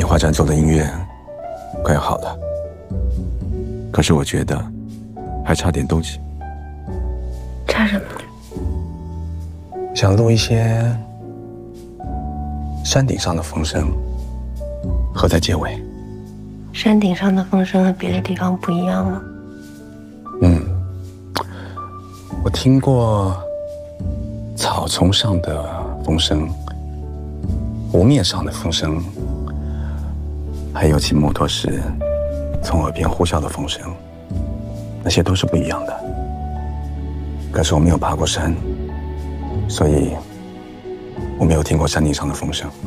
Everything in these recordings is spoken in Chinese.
画展奏的音乐快要好了，可是我觉得还差点东西。 差什么？ 想录一些山顶上的风声，合在结尾。 山顶上的风声和别的地方不一样吗？ 我听过草丛上的风声，湖面上的风声，还有骑摩托时从耳边呼啸的风声，那些都是不一样的。可是我没有爬过山，所以我没有听过山顶上的风声。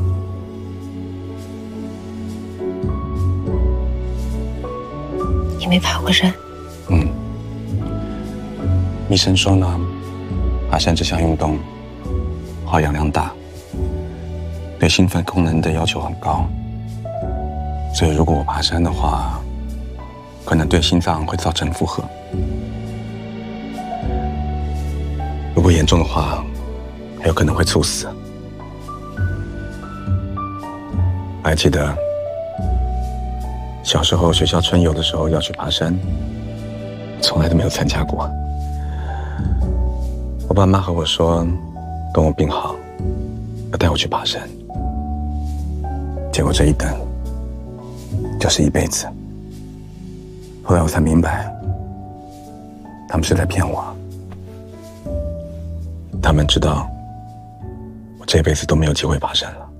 你没爬过山？ 医生说呢，爬山这项运动耗氧量大，对心肺功能的要求很高，所以如果我爬山的话，可能对心脏会造成负荷。如果严重的话，还有可能会猝死。我还记得小时候学校春游的时候要去爬山，从来都没有参加过。我爸妈和我说，等我病好，要带我去爬山。结果这一等，就是一辈子。后来我才明白，他们是在骗我。他们知道，我这辈子都没有机会爬山了。